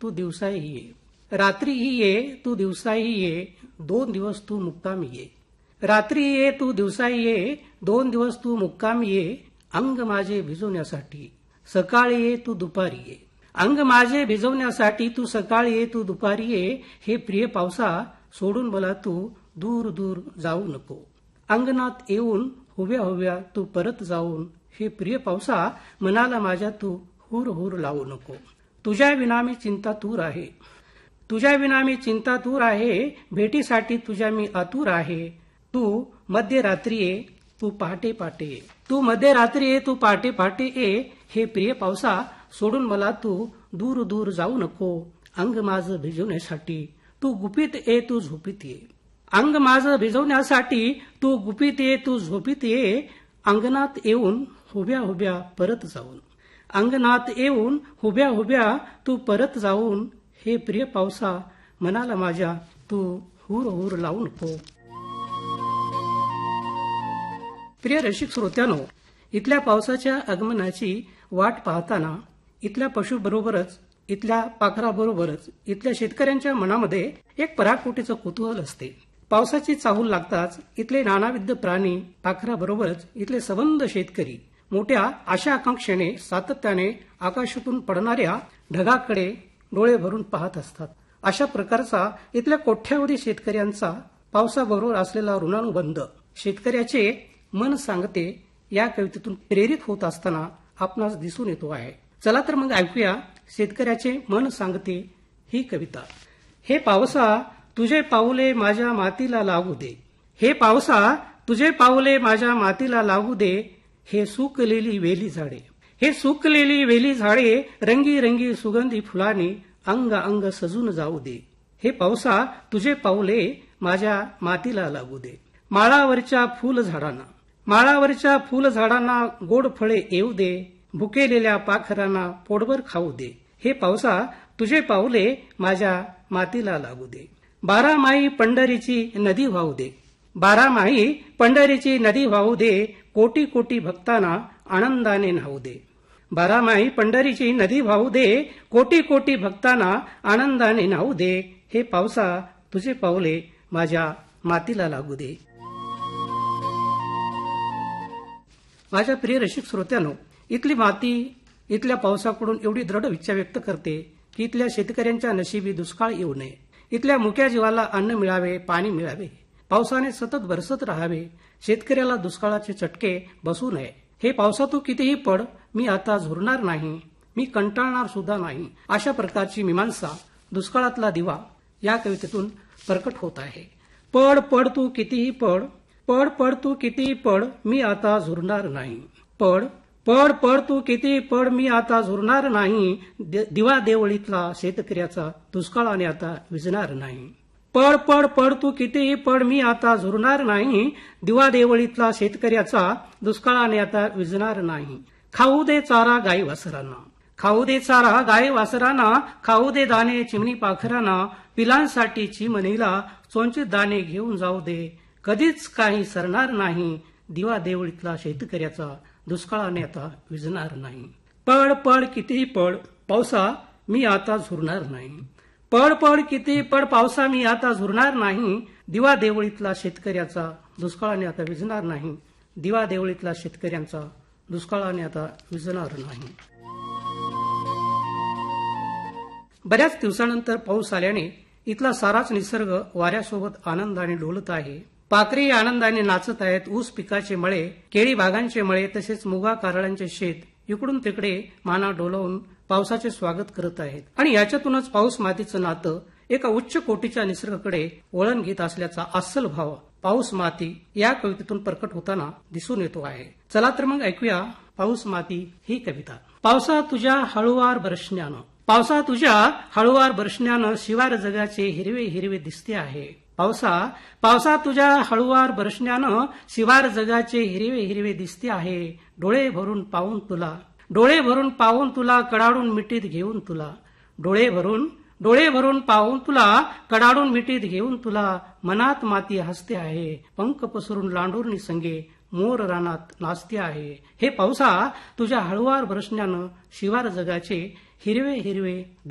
तू दिवसाही ये. रात्रीही ये तू दिवसाही ये, 2 दिवस तू मुक्कामी ये. रात्री ये तू दिवसाही ये, 2 दिवस तू मुक्कामी ये. अंग माझे भिजवण्यासाठी सकाळी ये तू दुपारी ये. अंग माझे भिजवण्यासाठी तू सकाळी ये तू दुपारी ये. हे प्रिय पावसा सोडून मला तू दूर दूर जाऊ नको. अंगणात येऊन हुब्या हुब्या तू परत जाऊन. हे प्रिय पावसा मनाला माझ्या तू हुर हुर लावू नको. तुझ्या विना मी चिंता तूर आहे. तुझ्या विना मी चिंता तूर आहे. भेटीसाठी तुझ्या मी आतुर आहे. तू मध्यरात्री ये तू पहाटे पहाटे ये. तू मध्यरात्री ये तू पहाटे पहाटे ये. हे प्रिय पावसा सोडून मला तू दूर दूर जाऊ नको. अंग माझं भिजवण्यासाठी तू गुपित ये तू झोपीत ये. अंग माझं भिजवण्यासाठी तू गुपित ये तू झोपीत ये. अंगणात येऊन हुब्या हुब्या परत जाऊन. अंगणात येऊन हुब्या हुब्या तू परत जाऊन. हे प्रिय पावसा मनाला माझ्या तू हुर हुर लावू नको. प्रिय रसिक श्रोत्यानो, इथल्या पावसाच्या आगमनाची वाट पाहताना इथल्या पशुबरोबरच इथल्या पाखराबरोबरच इथल्या शेतकऱ्यांच्या मनामध्ये एक पराकोटीचं कुतूहल असते. पावसाची चाहूल लागताच इथले नानाविध प्राणी पाखराबरोबरच इथले सबंध शेतकरी मोठ्या आशा आकांक्षेने सातत्याने आकाशातून पडणाऱ्या ढगाकडे डोळे भरून पाहत असतात. अशा प्रकारचा इथल्या कोट्यावधी शेतकऱ्यांचा पावसाबरोबर असलेला ऋणानुबंध शेतकऱ्याचे मन सांगते या कवितेतून प्रेरित होत असताना आपणास दिसून येतो आहे. चला तर मग ऐकूया शेतकऱ्याचे मन सांगते ही कविता. हे पावसा तुझे पाऊले माझ्या मातीला लागू दे. हे पावसा तुझे पाऊले माझ्या मातीला लागू दे. हे सुकलेली वेली झाडे, हे सुकलेली वेली झाडे रंगी रंगी सुगंधी फुलांनी अंग अंग सजून जाऊ दे. हे पावसा तुझे पाऊले माझ्या मातीला लागू दे. माळावरच्या फुल झाडांना, माळावरच्या फुल झाडांना गोड फळे येऊ दे. भुकेलेल्या पाखरांना पोटभर खाऊ दे. हे पावसा तुझे पाऊले माझ्या मातीला लागू दे. बारामाही पंढरीची नदी वाहू दे. बारामाही पंढरीची नदी वाहू दे. कोटी कोटी भक्तांना आनंदाने न्हावू दे. बारामाही पंढरीची नदी वाहू दे. कोटी कोटी भक्तांना आनंदाने न्हावू दे. हे पावसा तुझे पाऊले माझ्या मातीला लागू दे. माझ्या प्रिय रसिक श्रोत्यानो, इथली माती इथल्या पावसाकडून एवढी दृढ इच्छा व्यक्त करते की इथल्या शेतकऱ्यांच्या नशिबी दुष्काळ येऊ नये. इथल्या मुक्या जीवाला अन्न मिळावे, पाणी मिळावे, पावसाने सतत बरसत राहावे, शेतकऱ्याला दुष्काळाचे चटके बसू नये. हे पावसा तू कितीही पड, मी आता झुरणार नाही, मी कंटाळणार सुद्धा नाही. अशा प्रकारची मीमांसा दुष्काळातला दिवा या कवितेतून प्रकट होत आहे. पड पड तू कितीही पड, पड पड तू कितीही पड, मी आता झुरणार नाही. पड पड पड तू कितीही पड, मी आता झुरणार नाही. दिवा देवळीतला शेतकऱ्याचा दुष्काळाने आता विझणार नाही. पड पड पड तू कितीही पड, मी आता झुरणार नाही. दिवा देवळीतला शेतकऱ्याचा दुष्काळाने आता विझणार नाही. खाऊ दे चारा गाई वासरांना, खाऊ दे चारा गाई वासरांना, खाऊ दे दाणे चिमणी पाखरांना. पिलांसाठी चिमणीला चोंचित दाणे घेऊन जाऊ दे. कधीच काही सरणार नाही. दिवा देवळीतला शेतकऱ्याचा दुष्काळाने आता विझणार नाही. पड पड कितीही पड, पावसा मी आता झुरणार नाही. पड पड किती पड, पावसा मी आता झुरणार नाही. दिवा देवळीतला शेतकऱ्याचा दुष्काळाने आता विझणार नाही. दिवा देवळीतला शेतकऱ्यांचा दुष्काळाने आता विझणार नाही. बऱ्याच दिवसानंतर पाऊस आल्याने इथला साराच निसर्ग वाऱ्यासोबत आनंदाने डोलत आहे. पाखरे आनंदाने नाचत आहेत. ऊस पिकाचे मळे, केळी बागांचे मळे तसेच मुगा कारळांचे शेत इकडून तिकडे माना डोलवून पावसाचे स्वागत करत आहेत. आणि याच्यातूनच पाऊस मातीचं नातं एका उच्च कोटीच्या निसर्गाकडे वळण घेत असल्याचा अस्सल भाव पाऊस माती या कवितेतून प्रकट होताना दिसून येतो आहे. चला तर मग ऐकूया पाऊस माती ही कविता. पावसा तुझ्या हळुवार बरसण्यानं, पावसा तुझ्या हळुवार बरसण्यानं शिवार जगाचे हिरवे हिरवे दिसते आहे. पावसा पावसा तुझ्या हळुवार बरसण्यानं शिवार जगाचे हिरवे हिरवे दिसते आहे. डोळे भरून पाहून तुला, डोळे भरून पाहून तुला, कडाडून मिठीत घेऊन तुला. डोळे भरून पाहून तुला, कडाडून मिठीत घेऊन तुला. मनात माती हसते आहे. पंख पसरून लांडोरणी संगे मोर रानात नाचते आहे. हे पावसा तुझ्या हळुवार बरसण्यानं शिवार जगाचे हिरवे हिरवे